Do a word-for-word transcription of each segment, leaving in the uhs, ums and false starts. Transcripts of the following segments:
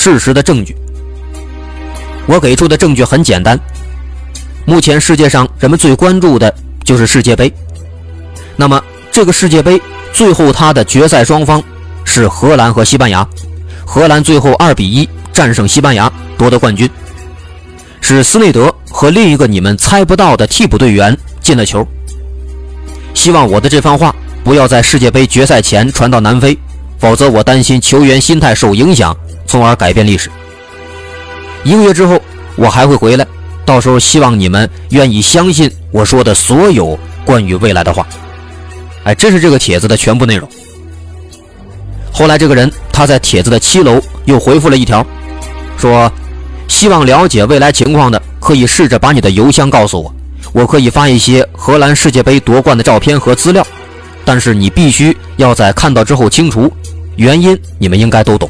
事实的证据。我给出的证据很简单，目前世界上人们最关注的就是世界杯。那么这个世界杯最后它的决赛双方是荷兰和西班牙，荷兰最后二比一战胜西班牙夺得冠军，是斯内德和另一个你们猜不到的替补队员进了球。希望我的这番话不要在世界杯决赛前传到南非，否则我担心球员心态受影响，从而改变历史。一个月之后我还会回来，到时候希望你们愿意相信我说的所有关于未来的话。哎，这是这个帖子的全部内容。后来这个人他在帖子的七楼又回复了一条，说希望了解未来情况的可以试着把你的邮箱告诉我，我可以发一些荷兰世界杯夺冠的照片和资料，但是你必须要在看到之后清除，原因你们应该都懂。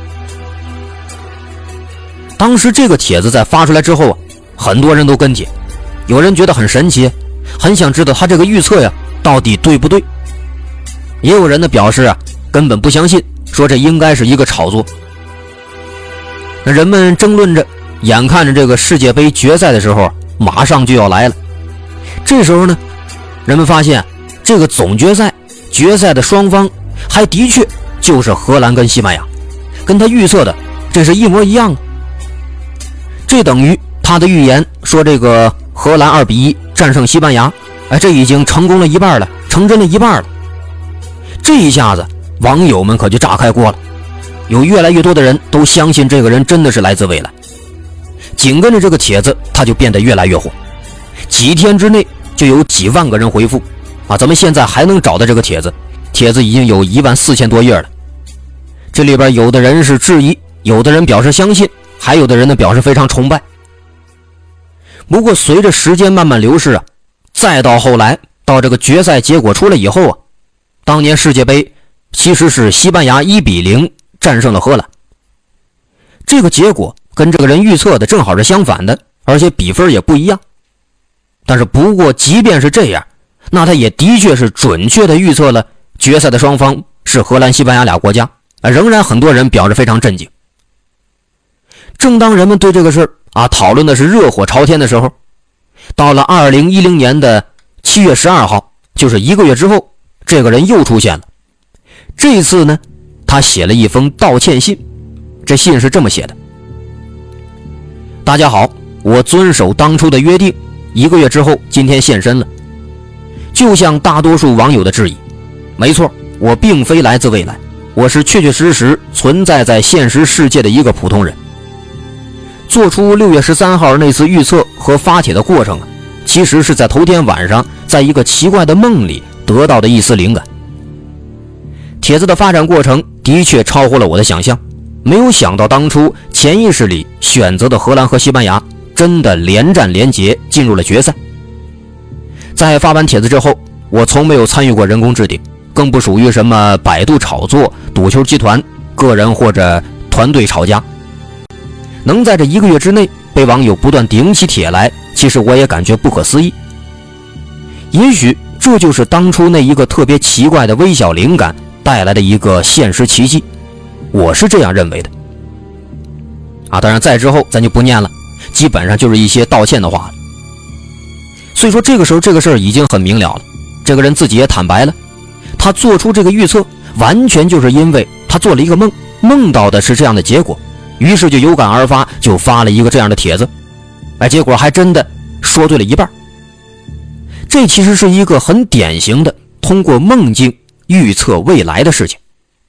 当时这个帖子在发出来之后啊，很多人都跟帖，有人觉得很神奇，很想知道他这个预测呀到底对不对，也有人呢表示啊根本不相信，说这应该是一个炒作。那人们争论着，眼看着这个世界杯决赛的时候马上就要来了，这时候呢人们发现这个总决赛决赛的双方还的确就是荷兰跟西班牙，跟他预测的这是一模一样的。这等于他的预言说这个荷兰二比一战胜西班牙，哎，这已经成功了一半了，成真了一半了。这一下子网友们可就炸开锅了，有越来越多的人都相信这个人真的是来自未来。紧跟着这个帖子他就变得越来越火，几天之内就有几万个人回复啊，咱们现在还能找到这个帖子，帖子已经有一万四千多页了。这里边有的人是质疑，有的人表示相信，还有的人呢表示非常崇拜。不过随着时间慢慢流逝啊，再到后来到这个决赛结果出来以后啊，当年世界杯其实是西班牙一比零战胜了荷兰。这个结果跟这个人预测的正好是相反的，而且比分也不一样。但是不过即便是这样，那他也的确是准确的预测了决赛的双方是荷兰西班牙俩国家，仍然很多人表示非常震惊。正当人们对这个事啊讨论的是热火朝天的时候，到了二零一零年的七月十二号，就是一个月之后，这个人又出现了。这次呢他写了一封道歉信，这信是这么写的：大家好，我遵守当初的约定，一个月之后今天现身了。就像大多数网友的质疑，没错，我并非来自未来，我是确确实实存在在现实世界的一个普通人。做出六月十三号那次预测和发帖的过程啊，其实是在头天晚上在一个奇怪的梦里得到的一丝灵感。帖子的发展过程的确超乎了我的想象，没有想到当初潜意识里选择的荷兰和西班牙真的连战连捷进入了决赛。在发完帖子之后，我从没有参与过人工置顶，更不属于什么百度炒作、赌球集团、个人或者团队炒家。能在这一个月之内被网友不断顶起帖来，其实我也感觉不可思议。也许这就是当初那一个特别奇怪的微小灵感带来的一个现实奇迹，我是这样认为的。啊，当然再之后咱就不念了，基本上就是一些道歉的话了。所以说这个时候这个事儿已经很明了了，这个人自己也坦白了，他做出这个预测完全就是因为他做了一个梦，梦到的是这样的结果，于是就有感而发，就发了一个这样的帖子，哎，结果还真的说对了一半。这其实是一个很典型的通过梦境预测未来的事情。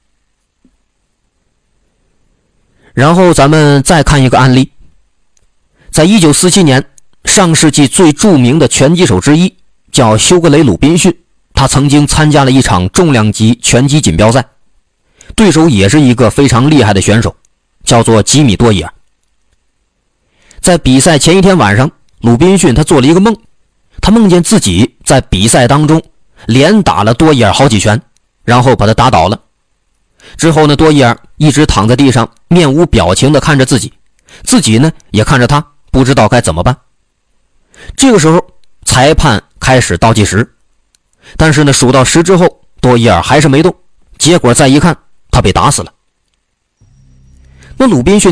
然后咱们再看一个案例，在一九四七年，上世纪最著名的拳击手之一叫休格雷·鲁宾逊，他曾经参加了一场重量级拳击锦标赛，对手也是一个非常厉害的选手，叫做吉米·多伊尔。在比赛前一天晚上，鲁宾逊他做了一个梦，他梦见自己在比赛当中连打了多伊尔好几拳，然后把他打倒了。之后呢，多伊尔一直躺在地上，面无表情地看着自己，自己呢也看着他，不知道该怎么办。这个时候裁判开始倒计时，但是呢数到十之后，多伊尔还是没动，结果再一看，他被打死了。那鲁滨逊